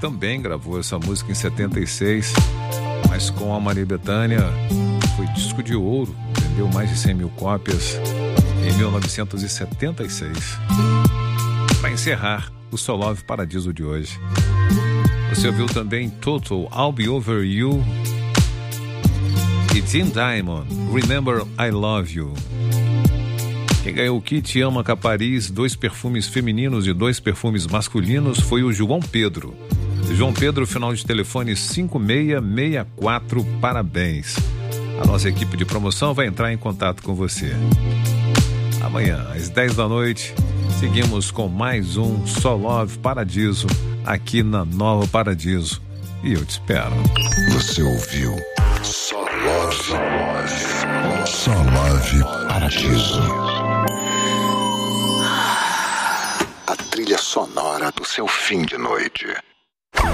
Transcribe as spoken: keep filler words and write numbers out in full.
também gravou essa música em setenta e seis, mas com a Maria Bethânia foi disco de ouro, vendeu mais de cem mil cópias em mil novecentos e setenta e seis. Para encerrar o So Love Paradiso de hoje, você ouviu também Toto, I'll Be Over You, e Tim Diamond, Remember I Love You. Quem ganhou o kit Ama Capariz, dois perfumes femininos e dois perfumes masculinos, foi o João Pedro. João Pedro, final de telefone cinco seis seis quatro, parabéns. A nossa equipe de promoção vai entrar em contato com você. Amanhã, às dez da noite, seguimos com mais um So Love Paradiso aqui na Nova Paradiso. E eu te espero. Você ouviu So Love, So Love Paradiso. A trilha sonora do seu fim de noite.